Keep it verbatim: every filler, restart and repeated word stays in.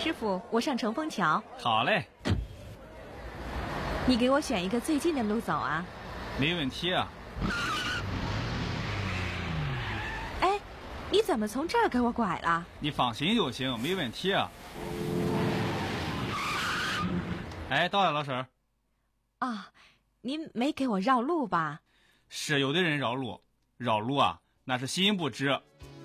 师傅，我上乘风桥。 好嘞， 你给我选一个最近的路走啊。 没问题啊。 哎，你怎么从这儿给我拐了？ 你放心就行，没问题啊。哎，到了，老婶儿。 啊，您没给我绕路吧？ 是有的人绕路，绕路啊，那是心不直。